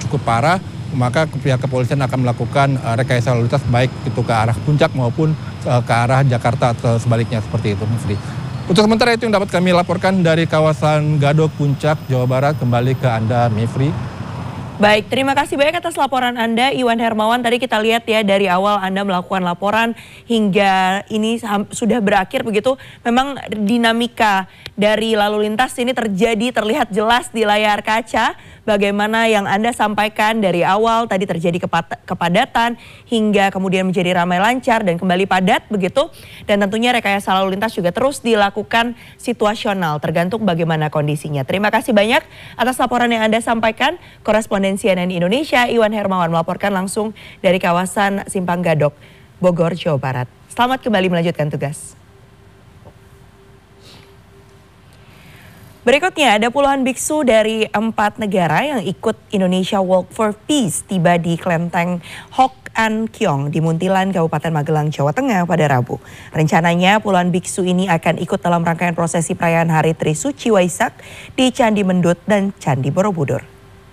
cukup parah, maka pihak kepolisian akan melakukan rekayasa lalu lintas baik itu ke arah puncak maupun ke arah Jakarta atau sebaliknya seperti itu, Mufri. Untuk sementara itu yang dapat kami laporkan dari kawasan Gadok Puncak, Jawa Barat. Kembali ke Anda, Mifri. Baik, terima kasih banyak atas laporan Anda, Iwan Hermawan. Tadi kita lihat ya dari awal Anda melakukan laporan hingga ini sudah berakhir begitu. Memang dinamika dari lalu lintas ini terlihat jelas di layar kaca. Bagaimana yang Anda sampaikan dari awal tadi terjadi kepadatan hingga kemudian menjadi ramai lancar dan kembali padat begitu. Dan tentunya rekayasa lalu lintas juga terus dilakukan situasional tergantung bagaimana kondisinya. Terima kasih banyak atas laporan yang Anda sampaikan. Koresponden CNN Indonesia Iwan Hermawan melaporkan langsung dari kawasan Simpang Gadok, Bogor, Jawa Barat. Selamat kembali melanjutkan tugas. Berikutnya ada puluhan biksu dari 4 negara yang ikut Indonesia Walk for Peace tiba di Kelenteng Hok An Kiong di Muntilan, Kabupaten Magelang, Jawa Tengah pada Rabu. Rencananya puluhan biksu ini akan ikut dalam rangkaian prosesi perayaan Hari Trisuci Waisak di Candi Mendut dan Candi Borobudur.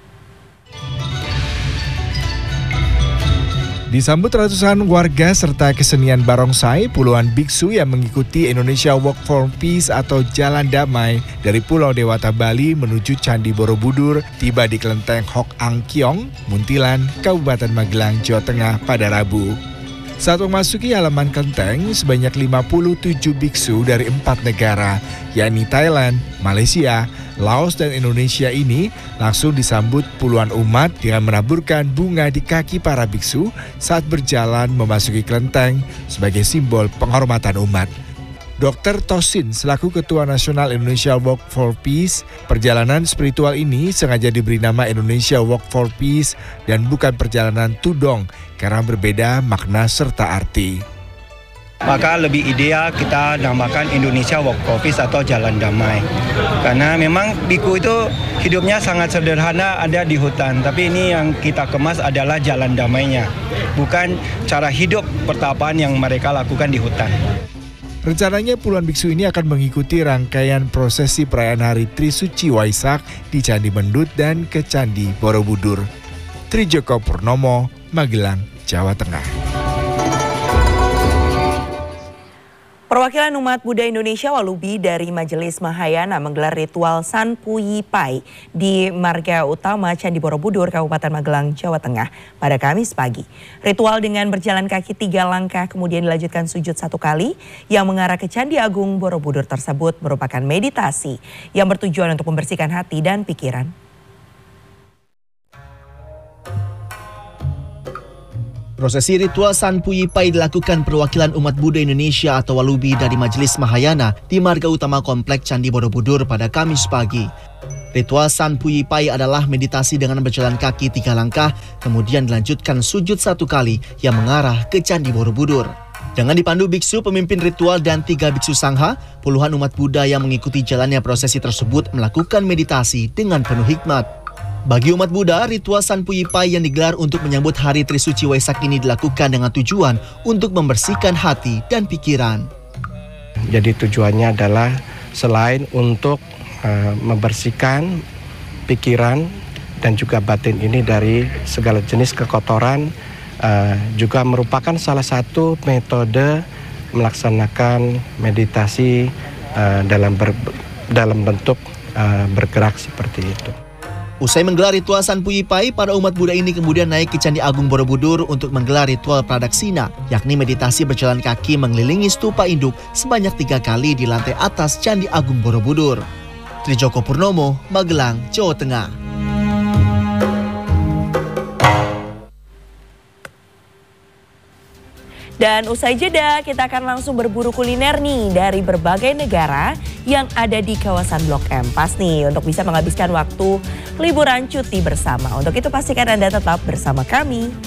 Disambut ratusan warga serta kesenian barongsai, puluhan biksu yang mengikuti Indonesia Walk for Peace atau Jalan Damai dari Pulau Dewata, Bali menuju Candi Borobudur tiba di Kelenteng Hok An Kiong, Muntilan, Kabupaten Magelang, Jawa Tengah pada Rabu. Saat memasuki halaman kelenteng, sebanyak 57 biksu dari 4 negara, yakni Thailand, Malaysia, Laos, dan Indonesia ini langsung disambut puluhan umat dengan menaburkan bunga di kaki para biksu saat berjalan memasuki kelenteng sebagai simbol penghormatan umat. Dr. Tosin selaku Ketua Nasional Indonesia Walk for Peace, perjalanan spiritual ini sengaja diberi nama Indonesia Walk for Peace dan bukan perjalanan tudong karena berbeda makna serta arti. Maka lebih ideal kita namakan Indonesia Walk for Peace atau Jalan Damai. Karena memang biku itu hidupnya sangat sederhana, ada di hutan. Tapi ini yang kita kemas adalah jalan damainya, bukan cara hidup pertapaan yang mereka lakukan di hutan. Rencananya puluhan biksu ini akan mengikuti rangkaian prosesi perayaan Hari Trisuci Waisak di Candi Mendut dan ke Candi Borobudur. Trijoko Purnomo, Magelang, Jawa Tengah. Perwakilan umat Buddha Indonesia Walubi dari Majelis Mahayana menggelar ritual San Puyi Pai di Marga Utama Candi Borobudur, Kabupaten Magelang, Jawa Tengah pada Kamis pagi. Ritual dengan berjalan kaki 3 langkah kemudian dilanjutkan sujud 1 kali yang mengarah ke Candi Agung Borobudur tersebut merupakan meditasi yang bertujuan untuk membersihkan hati dan pikiran. Prosesi ritual San Puyi Pai dilakukan perwakilan umat Buddha Indonesia atau Walubi dari Majelis Mahayana di Marga Utama Komplek Candi Borobudur pada Kamis pagi. Ritual San Puyi Pai adalah meditasi dengan berjalan kaki 3 langkah, kemudian dilanjutkan sujud 1 kali yang mengarah ke Candi Borobudur. Dengan dipandu biksu, pemimpin ritual dan 3 biksu sangha, puluhan umat Buddha yang mengikuti jalannya prosesi tersebut melakukan meditasi dengan penuh hikmat. Bagi umat Buddha, ritual San Puyi Pai yang digelar untuk menyambut Hari Trisuci Waisak ini dilakukan dengan tujuan untuk membersihkan hati dan pikiran. Jadi tujuannya adalah selain untuk membersihkan pikiran dan juga batin ini dari segala jenis kekotoran, juga merupakan salah satu metode melaksanakan meditasi dalam bentuk bergerak seperti itu. Usai menggelar ritual San Puyi Pai, para umat Buddha ini kemudian naik ke Candi Agung Borobudur untuk menggelar ritual pradaksina, yakni meditasi berjalan kaki mengelilingi stupa induk sebanyak 3 kali di lantai atas Candi Agung Borobudur. Trijoko Purnomo, Magelang, Jawa Tengah. Dan usai jeda, kita akan langsung berburu kuliner nih dari berbagai negara yang ada di kawasan Blok M. Pas nih untuk bisa menghabiskan waktu liburan cuti bersama. Untuk itu pastikan Anda tetap bersama kami.